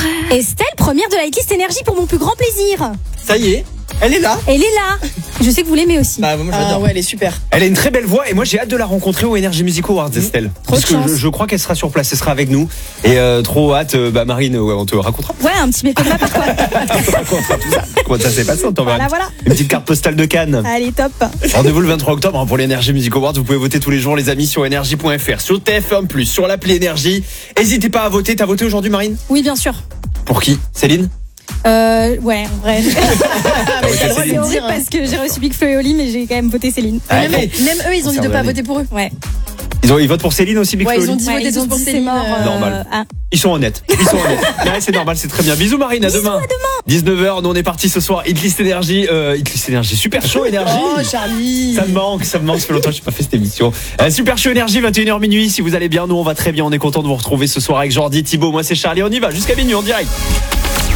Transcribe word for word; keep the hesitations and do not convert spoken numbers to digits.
Estelle, première de la hitlist énergie pour mon plus grand plaisir. Ça y est, elle est là. Elle est là. Je sais que vous l'aimez aussi. Bah, moi, Ah ouais, elle est super. Elle a une très belle voix et moi j'ai hâte de la rencontrer au Energy Music Awards, Estelle. Trop Parce de que chance. je, je crois qu'elle sera sur place, elle sera avec nous. Et euh, trop hâte, euh, bah Marine, ouais, on te racontera. Ouais, un petit méco de ma part, quoi. On te racontera tout ça. Comment ça s'est passé, on t'enverra Voilà, voilà. une petite carte postale de Cannes. Allez, top. Rendez-vous le vingt-trois octobre hein, pour l'Energy Music Awards. Vous pouvez voter tous les jours, les amis, sur énergie point f r, sur T F un plus, sur l'appli Énergie. N'hésitez pas à voter. T'as voté aujourd'hui, Marine? Oui, bien sûr. Pour qui? Céline? Euh, ouais, en vrai. T'as voté C'est Céline. horrible parce que j'ai reçu Big Flo et Oli, mais j'ai quand même voté Céline. Ah, Même, mais- même eux, ils ont dit de Ça pas va voter pour eux. Ouais. Ils, ont, ils votent pour Céline aussi, Big Ouais, Flo ils ont Oli dit Ouais, voter ils ont tous pour dit c'est Céline. mort. euh, Normal. ah. Ils sont honnêtes. Ils sont honnêtes. Ouais, c'est normal, c'est très bien. Bisous Marine, à demain. dix-neuf heures, nous on est parti ce soir. Hitlist Énergie. Euh, Hitlist Énergie. Super chaud Énergie. Oh, Charlie. Ça me manque, ça me manque, ça fait longtemps que j'ai pas fait cette émission. Euh, super chaud Énergie, vingt et une heures minuit. Si vous allez bien, nous on va très bien. On est content de vous retrouver ce soir avec Jordi, Thibaut. Moi c'est Charlie, on y va jusqu'à minuit en direct.